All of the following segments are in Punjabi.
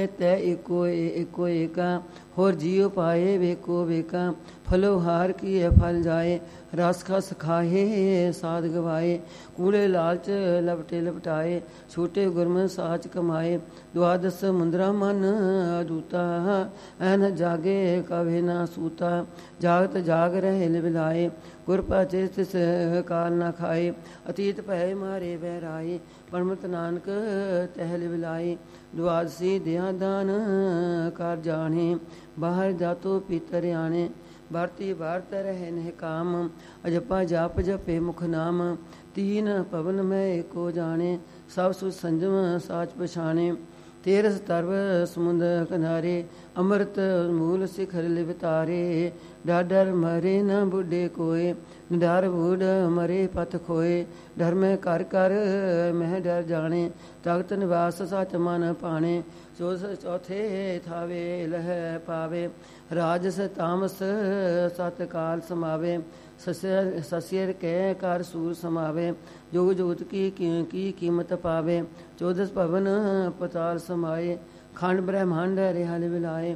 ਤੈ ਏਕੋ ਏਕੋ ਏਕਾ ਹੋਰ ਜੀਉ ਪਾਏ ਵੇਕੋ ਵੇਕਾ ਫਲੋ ਹਾਰ ਕੀਏ ਫਲ ਜਾਏ ਰਸ ਖਸ ਖਾਹੇ ਸਾਧ ਗਵਾਏ ਕੂੜੇ ਲਾਲਚ ਲਪਟੇ ਲਪਟਾਏ ਛੋਟੇ ਗੁਰਮਨ ਸਾਚ ਕਮਾਏ ਦੁਆਦਸ ਮੁੰਦਰਾ ਮਨ ਅਦੂਤਾ ਐਨ ਜਾਗੇ ਕਵੇ ਨਾ ਸੂਤਾ ਜਾਗਤ ਜਾਗ ਰਹੇ ਲਿਵਲਾਏ ਗੁਰ ਪਾਚੇ ਤਿਸ ਕਾਲ ਨਾ ਖਾਏ ਅਤੀਤ ਭੈ ਮਾਰੇ ਬਹਿਰਾਏ ਪਰਮਤ ਨਾਨਕ ਤਹਿ ਲਿਵਲਾਏ ਦੁਆਦਸੀ ਦਿਆ ਦਾਨ ਕਰ ਜਾਣੇ ਬਾਹਰ ਜਾਤੋ ਪੀਤਰ ਆਣੇ ਭਾਰਤੀ ਭਾਰਤ ਰਹੇ ਨਹਿ ਕਾਮ ਅਜਪਾ ਜਾਪ ਜਪੇ ਮੁਖ ਨਾਮ ਤੀਨ ਪਵਨ ਮੈਂ ਏਕੋ ਜਾਣੇ ਸਭ ਸੁ ਸੰਜਮ ਸਾਚ ਪਛਾਣੇ ਤੇਰਸ ਤਰਵ ਸਮੁੰਦ ਕਿਨਾਰੇ ਅੰਮ੍ਰਿਤ ਮੂਲ ਸਿਖਰ ਲਿਵਤਾਰੇ ਡਾਡਰ ਮਰੇ ਨ ਬੁੱਢੇ ਕੋਏ ਡਰ ਬੂਢ ਮਰੇ ਪਤ ਖੋਏ ਡਰ ਮੈਂ ਕਰ ਕਰ ਮਹਿ ਡਰ ਜਾਣੇ ਤਖਤ ਨਿਵਾਸ ਸਚ ਮਨ ਪਾਣੇ ਚੌਥੇ ਥਾਵੇ ਲਹਿ ਪਾਵੇ ਰਾਜਸ ਤਾਮਸ ਸਤ ਕਾਲ ਸਮਾਵੇ ਸਸਿਰ ਕਹਿ ਕਰ ਸੂਰ ਸਮਾਵੇ ਜੋਗ ਜੋਤ ਕੀ ਕੀਮਤ ਪਾਵੇ ਚੌਦਸ ਭਵਨ ਪਤਾਲ ਸਮਾਏ ਖੰਡ ਬ੍ਰਹਮੰਡ ਰਿਹਾ ਲਿਵਲਾਏ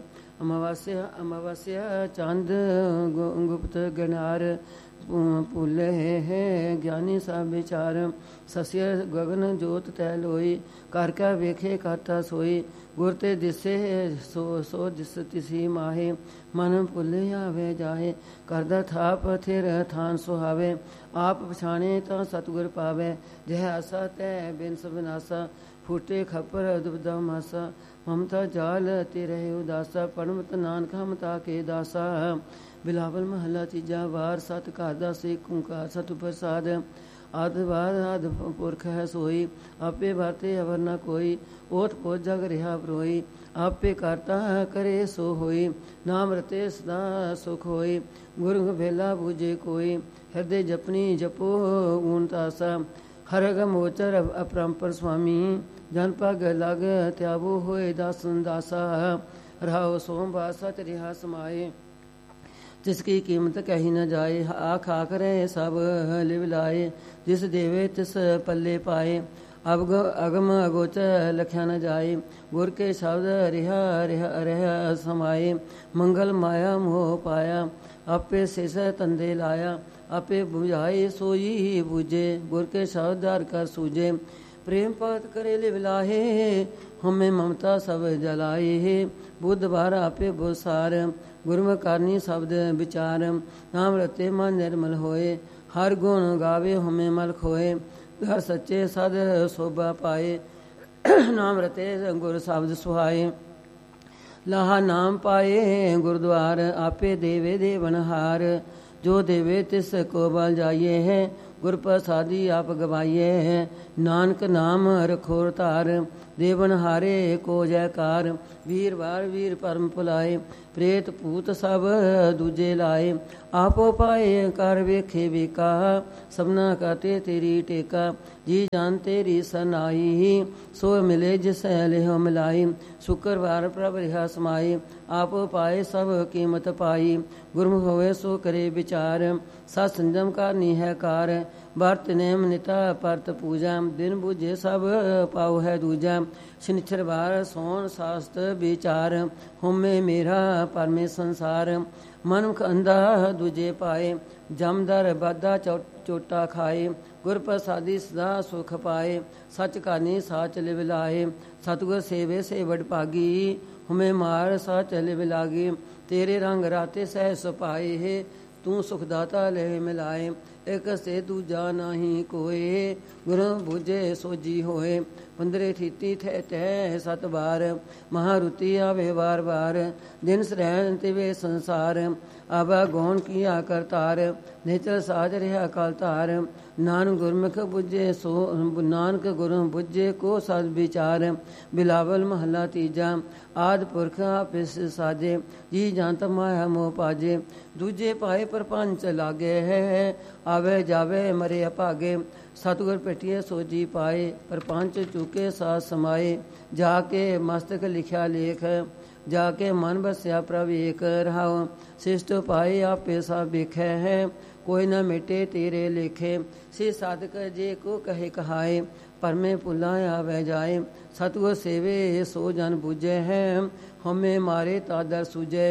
ਅਮਾਵਸਿਆ ਚੰਦ ਗੁਪਤ ਗਨਾਰ ਭੁੱਲੇ ਹੈ ਗਿਆਨੀ ਸਭ ਵਿਚਾਰ ਸਸਿਆ ਗਗਨ ਜੋਤ ਤੈ ਲੋਈ ਕਰ ਕਾ ਵੇਖੇ ਕਰਤਾ ਸੋਈ ਗੁਰ ਤੇ ਦਿਸੇ ਸੋ ਦਿਸ ਤਿਸੀ ਮਾਹੇ ਮਨ ਭੁੱਲੇ ਆਵੇ ਜਾਏ ਕਰਦਾ ਥਾਪ ਥਿਰ ਥਾਨ ਸੁਹਾਵੇ ਆਪ ਪਛਾਣੇ ਤਾਂ ਸਤਿਗੁਰ ਪਾਵੇ ਜਹ ਆਸਾ ਤੈ ਬਿਨ ਸਬਨਾਸਾ ਫੂਟੇ ਖਪਰ ਦੁਬਦਾ ਮਾਸਾ ਮਮਤਾ ਜਾਲ ਤੇ ਰਹੇ ਉਦਾਸਾ ਪਰਮਤ ਨਾਨਕ ਹਮਤਾ ਕੇ ਦਾਸਾ ਬਿਲਾਵਲ ਮਹੱਲਾ ਤੀਜਾ ਵਾਰ ਸਤ ਘਰ ਦਾ ਸੇ ਓੰਕਾਰ ਸਤਿ ਪ੍ਰਸਾਦ ਆਦਿ ਵਾਰ ਆਦਿ ਪੁਰਖ ਹੈ ਸੋਈ ਆਪੇ ਵਰਤੇ ਅਵਰ ਨ ਕੋਈ ਓਤ ਪੋਤ ਜਗ ਰਿਹਾ ਪ੍ਰੋਈ ਆਪੇ ਕਰਤਾ ਕਰੇ ਸੋ ਹੋਈ ਨਾਮ ਰਤੇ ਸਦਾ ਸੁਖ ਹੋਈ ਗੁਰੂ ਵੇਲਾ ਬੂਝੇ ਕੋਈ ਹਿਰਦੇ ਜਪਨੀ ਜਪੋ ਗੁਣ ਤਾਸਾ ਹਰਗਮ ਉਚਰ ਅਪਰੰਪਰ ਸੁਆਮੀ ਜਨ ਪਗ ਲਗ ਤਿਆਵੋ ਹੋਏ ਦਾਸਨ ਦਾਸਾ ਰਹਾਉ ਸੋਮਵਾਰ ਸਚ ਰਿਹਾ ਸਮਾਏ ਜਿਸकी कीमत कही न जाए आख आख रहे सब लिव लाए जिस देवे तिस पल्ले पाए अब अगम अगोच लख्या न जाए गुर के शब्द रिहा रिहा रहा समाए मंगल माया मोह पाया आपे शेष तंदे लाया आपे बुझाए सोई बूझे गुर के शब्द धार कर सूझे प्रेम भगत करे लिव लाहे हमें ममता सब जलाए बुधवार आपे बुसार ਗੁਰਮੁਖ ਕਰਨੀ ਸ਼ਬਦ ਵਿਚਾਰ ਨਾਮ ਰਤੇ ਮਨ ਨਿਰਮਲ ਹੋਏ ਹਰ ਗੁਣ ਗਾਵੇ ਹਮੇ ਮਲ ਖੋਏ ਘਰ ਸੱਚੇ ਸਦ ਸੋਭਾ ਪਾਏ ਨਾਮ ਰਤੇ ਗੁਰ ਸ਼ਬਦ ਸੁਹਾਏ ਲਾਹਾ ਨਾਮ ਪਾਏ ਗੁਰਦੁਆਰ ਆਪੇ ਦੇਵੇ ਦੇਵਨਹਾਰ ਜੋ ਦੇਵੇ ਤਿਸ ਕੋ ਬਲ ਜਾਈਏ ਹੈ ਗੁਰ ਪ੍ਰਸਾਦੀ ਆਪ ਗਵਾਈਏ ਹੈ ਨਾਨਕ ਨਾਮ ਰਖੋਰ ਧਾਰ ਦੇਵਨ ਹਾਰੇ ਕੋ ਜੈਕਾਰ ਵੀਰਵਾਰ ਵੀਰ ਪਰਮ ਭੁਲਾਏ ਪ੍ਰੇਤ ਭੂਤ ਸਭ ਦੂਜੇ ਲਾਏ ਆਪੋ ਪਾਏ ਕਰ ਵੇਖੇ ਵੇਕਾ ਸਭਨਾ ਕਾਟੇ ਤੇਰੀ ਟੇਕਾ ਜੀ ਜਾਨ ਤੇਰੀ ਸਨਾਈ ਸੋ ਮਿਲੇ ਜਿਸ ਲਿਹੁ ਮਿਲਾਈ ਸ਼ੁਕਰਵਾਰ ਪ੍ਰਭ ਰਿਹਾ ਸਮਾਈ ਆਪੋ ਪਾਏ ਸਭ ਕੀਮਤ ਪਾਈ ਗੁਰਮੁਖ ਹੋਵੇ ਸੋ ਕਰੇ ਵਿਚਾਰ ਸਤ ਸੰਜਮ ਕਰਨੀ ਹੈ ਕਾਰ ਵਰਤ ਨੇਮ ਨਿਤਾ ਪਰਤ ਪੂਜਾ ਦਿਨ ਬੁਝੇ ਸਭ ਪਾਉ ਹੈ ਦੂਜਾ ਸ਼ਨਿਚਰਵਾਰ ਸੋਣ ਸਾਸਤ ਵਿਚਾਰ ਹੋਮੇ ਮੇਰਾ ਪਰਮੇ ਸੰਸਾਰ ਮਨੁਖ ਅੰਧਾ ਦੂਜੇ ਪਾਏ ਜਮਦਰ ਬਾਦਾ ਚੋਟਾ ਖਾਏ ਗੁਰ ਪ੍ਰਸਾਦੀ ਸਦਾ ਸੁਖ ਪਾਏ ਸਚ ਕਾਨੀ ਸਾਚ ਲਿਵ ਲਾਏ ਸਤਿਗੁਰ ਸੇਵੇ ਸੇ ਵਡ ਭਾਗੀ ਹੁਮੇ ਮਾਰ ਸਾਚ ਲਿਵ ਲਾਗੇ ਤੇਰੇ ਰੰਗ ਰਾਤੇ ਸਹਿ ਸੁਪਾਏ ਹੈ ਤੂੰ ਸੁਖ ਦਾਤਾ ਲੈ ਮਿਲਾਏ ਇੱਕ ਸੇ ਦੂਜਾ ਨਾਹੀ ਕੋਏ ਗੁਰੂ ਬੁਝੇ ਸੋਜੀ ਹੋਏ ਪੰਦਰੇ ਥੀਤੀ ਥੈ ਤੈ ਸਤ ਵਾਰ ਮਹਾਰੁਤੀ ਆਵੇ ਵਾਰ ਵਾਰ ਦਿਨ ਸਰੈਣ ਤਿਵੇ ਸੰਸਾਰ ਆਵਾ ਗੌਣ ਕੀਆ ਕਰਤਾਰ ਨਿਚਲ ਸਾਜ ਰਿਹਾ ਕਲ ਧਾਰ ਨਾਨਕ ਗੁਰਮੁਖ ਬੁਝੇ ਸੋ ਨਾਨਕ ਗੁਰੂ ਬੁਝੇ ਕੋ ਸਦ ਵਿਚਾਰ ਬਿਲਾਵਲ ਮਹੱਲਾ ਤੀਜਾ ਆਦ ਪੁਰਖ ਆਪਿਸ ਸਾਜੇ ਜੀ ਜੰਤ ਮਾਇਆ ਮੋਹ ਪਾਜੇ ਦੂਜੇ ਪਾਏ ਪਰਪੰਚ ਲਾਗੇ ਹੈ ਆਵੇ ਜਾਵੇ ਮਰੇ ਅਭਾਗੇ ਸਤਿਗੁਰ ਭੇਟੀਏ ਸੋਜੀ ਪਾਏ ਪਰਪੰਚ ਚੁਕੇ ਸਾਥ ਸਮਾਏ ਜਾ ਕੇ ਮਸਤਕ ਲਿਖਿਆ ਲੇਖ ਜਾ ਕੇ ਮਨ ਬਸਿਆ ਪ੍ਰਭ ਏਕ ਰਹਾਉ ਸਿਸ਼ਟ ਪਾਏ ਆਪੇ ਸਭ ਵੇਖੈ ਹੈ ਕੋਈ ਨਾ ਮਿਟੇ ਤੇਰੇ ਲੇਖੇ ਸੇ ਸਾਧਕ ਜੇ ਕੋ ਕਹੇ ਕਹਾਏ परमे पुला आवे जाए। सतगुर सेवे सो जन बूझे है, हमें मारे तादर सूझे।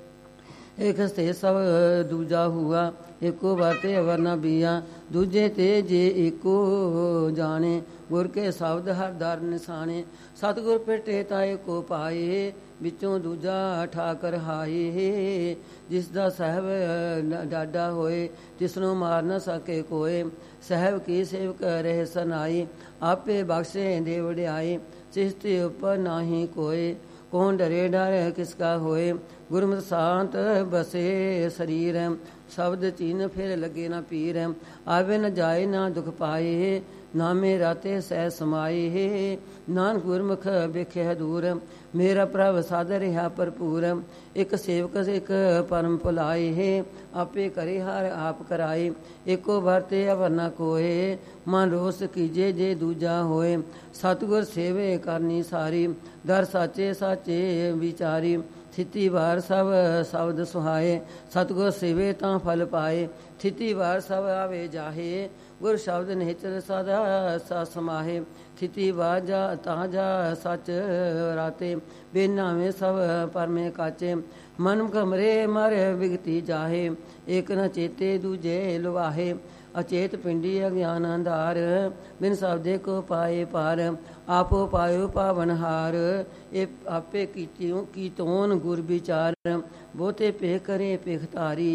एक स्ते सब दूजा हुआ, एको बाते अवर न बिया। दूजे ते जे एको जाने, गुर के शब्द हर दर निशाने। सतगुर पिटे ताए को पाए, बिचों दूजा ठाकर हाए। जिसदा सहब डाडा होए, तिसनों मार न सके कोए। सहब की सेवक रह सनाई, आपे बख्शे दे वड्याई। चिश्ती उपर नाही कोए, कौन डरे डर किसका होए। गुरमत शांत बसे शरीर, शब्द चीन फिर लगे न पीर। आवे न जाए ना दुख पाए, नामे राते सह समाए। नानक गुरमुख बेखे दूर, मेरा प्रभ साध रहा भरपूर। एक सेवक एक परम भुलाए, आपे करे हर आप कराए। एको भरते अवर न कोए, मन रोस कीजे जे दूजा होए। सतगुर सेवे करनी सारी, दर साचे साचे विचारी। थिति वार सब शब्द सुहाए, सतगुर सेवे तां फल पाए। थिति वार सब आवे जाहे, गुर शब्द निहिचर सदा सा समाहे। थिति वार जा तां जा सच राते, बेना में सब परमे काचे। मन कमरे मर विगति जाहे, एक न चेते दूजे लुवाहे। अचेत पिंडी अज्ञान अंधार, बिन शब्दे को पाए पार। आपो पायो पावन हार, ए आपे कीतोन गुर विचार। बहुते पे करे पेखतारी,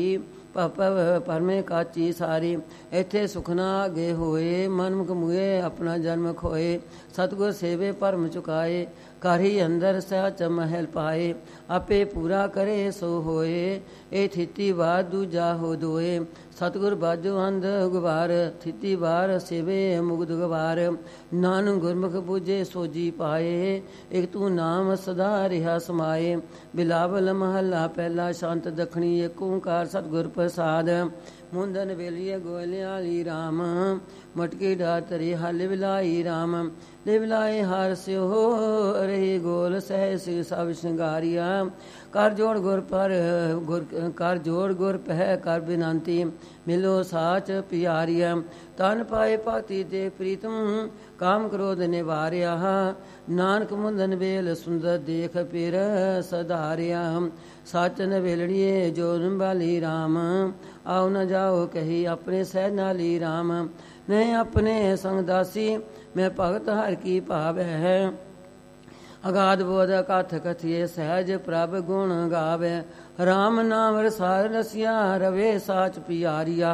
पव परमे काची सारी। इथे सुखना आगे होए, मन मुए अपना जन्म खोए। सतगुर सेवे परम चुकाए, कारही अंदर सहच महल पाए। आपे पूरा करे सो होए, ए थिति वार दूजा हो दोए। सतगुर बाजो अंध गुबार, थिति वार सेवे मुग्ध गवार। नानक गुरमुख बूझे सोजी पाए, एक तू नाम सदा रिहा समाए। बिलावल महला पहला शांत दखनी, एक ओंकार सतगुर प्रसाद। मुंदन वेलिए गोलियाली राम, मटकी डातरी हल विलाई राम। लिवलाए हार से हो रही गोल, सहस सब श्रृंगारिया। कर जोड़ गुर पर कर जोड़ गुर पह कर बिनाती, मिलो साच प्यारिया। तन पाए पाती दे प्रीतम, काम क्रोध निवार्या। नानक मुंदन वेल सुंदर देख फिर सदारिया। साचन वेलड़िए जोन बाली राम, आओ न जाओ कही अपने सहनाली राम। नहीं अपने संग दासी, मैं भगत हर की भाव है। अगाध बोध कथ कथिए, सहज प्रभ गुण गावे। राम नाम रसार रसिया, रवे साच पियारिया।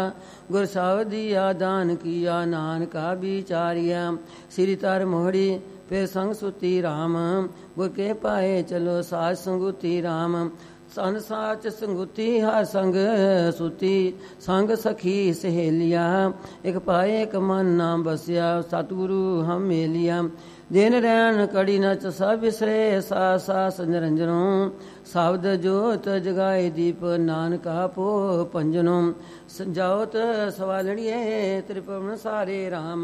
गुर सावदिया दान किया, नानका विचारिया। श्री तर मोहड़ी फिर संग सुती राम, गुर के पाए चलो साच संगुती राम। सन साच संगुती हर संग सुती, संग सखी सहेलिया। एक पाए एक मन नाम बसिया, सतगुरु हम मेलिया। दिन रैन कड़ी नच सब बिसरे, सा सास निरंजनों। शब्द जोत जगाए दीप, नानका पो पंजनों। जाओत सवालड़िए त्रिपवन सारे राम,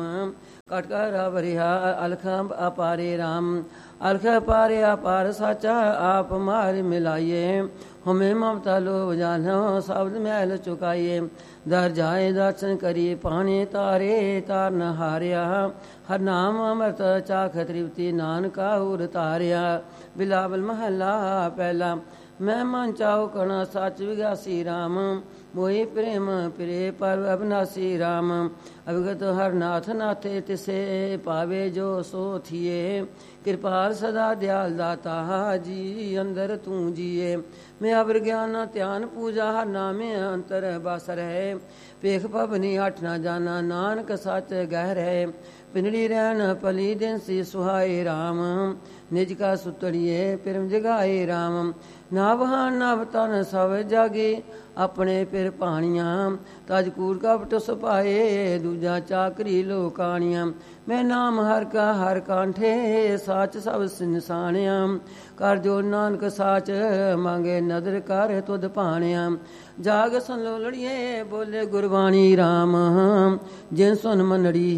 कटकर बरिहा अलख अपारे राम। अलख पारे अपार साचा, आप मार मिलाइए। हमें ममता लोभ जानो, शब्द मैल चुकाइए। दर जाए दर्शन करिए, पाने तारे तार न हारिया। हर नाम अमृत चाख तृप्ति, नानका उर तारिया। बिलावल महला पहला, मैं मन चाहो कणा सच विगासी राम। मोहि प्रेम प्रे पर अविनाशी राम। अविगत हर नाथ नाथे, तिसे पावे जो सो थिए। कृपाल सदा दयाल दाता, जी अंदर तू जिए। मैं अवर ज्ञान ध्यान पूजा, हर नामे अंतर बासर है। पेख पवनी हठ न जाना, नानक सच गहर है। पिंडड़ी रहन पली दिन सी सुहाए राम, निज का सुतड़िए पिरम जगाए राम। नावहान नव तन सब जागे, अपने पिर पानियां। तज कूड़ कपट सुपाए, दूजा चाकरी लोकानियां। मैं नाम हर का हर कांठे, साच सब निशानिया। कर जो नानक साच मांगे, नदर कर तुद पानिया। जाग सुन लो लड़िए बोले गुरबाणी राम, जिन सुन मनड़ी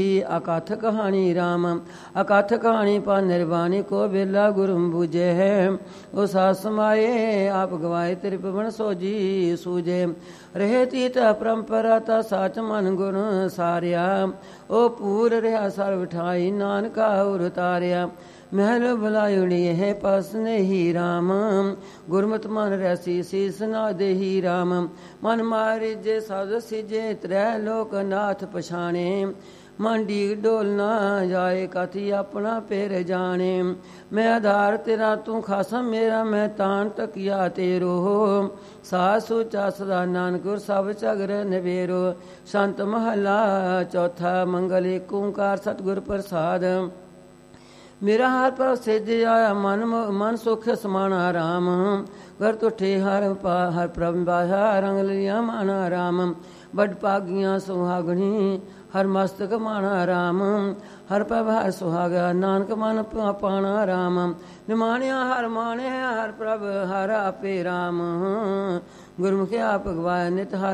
अकथ कहानी राम। अकथ कहानी पा निर्वाणी, को बेला गुरु बुझे है। ओ सास समाए आप गवाए, त्रिपवन सोजी ਕੀ ਸੂਝੇ। ਰਹੇ ਤੀਤ ਪਰੰਪਰਾ ਤਾ ਸਾਚ ਮਨ ਗੁਣ ਸਾਰਿਆ। ਉਹ ਪੂਰ ਰਿਹਾ ਸਰਬ ਠਾਈ ਨਾਨਕਾ ਉਰ ਤਾਰਿਆ। ਮਹਿਲ ਬੁਲਾਇਣੀ ਹੈ ਪਸਨੇ ਹੀ ਰਾਮ। ਗੁਰਮਤਿ ਮਨ ਰੈਸੀ ਸੀਸ ਨਾ ਦੇਹੀ ਰਾਮ। ਮਨ ਮਾਰਿ ਜੇ ਸਦ ਸਿਜੇ ਤ੍ਰੈ ਲੋਕ ਨਾਥ ਪਛਾਣੇ। ਮਨ ਡੀਗ ਡੋਲ ਨਾ ਜਾਏ ਕਥੀ ਆਪਣਾ ਪੇਰ ਜਾਣੇ। ਮੈਂ ਆਧਾਰ ਤੇਰਾ ਤੂੰ ਖਾਸਮ ਮੇਰਾ ਮੈਂ ਤਾਨ ਤਕੀਆ ਤੇਰੋ। ਸਾਸ ਸੁਚਾ ਸਦਾ ਨਾਨਕ ਗੁਰ ਸਭ ਝਗਰ ਨਿਬੇਰੋ। ਸੰਤ ਮਹਲਾ ਚੌਥਾ। ਮੰਗਲ ਏਕ ਓੰਕਾਰ ਸਤਿਗੁਰ ਪ੍ਰਸਾਦ। ਮੇਰਾ ਹਰ ਪ੍ਰਭ ਸਿਜ ਆਇਆ ਮਨ ਸੁਖ ਸਮਾਣਾ ਰਾਮ। ਗਰ ਤੁਠੇ ਹਰ ਪ੍ਰਭ ਬਾਹਾ ਰੰਗ ਲਿਆ ਮਾਣਾ ਰਾਮ। ਵੱਡ ਭਾਗੀਆਂ ਸੁਹਾਗਣੀ ਹਰ ਮਸਤਕ ਮਾਣਾ ਰਾਮ। ਹਰ ਪ੍ਰਭ ਹਰ ਸੁਹਾਗਾ ਨਾਨਕ ਮਨ ਪਾਣਾ ਰਾਮ। ਨਿਮਾਣਿਆ ਹਰ ਮਾਣਿਆ ਹਰ ਪ੍ਰਭ ਹਰ ਆਪੇ ਰਾਮ। ਗੁਰਮੁਖਿ ਆਪ ਗਵਾਇਆ ਨਿਤ ਹਰ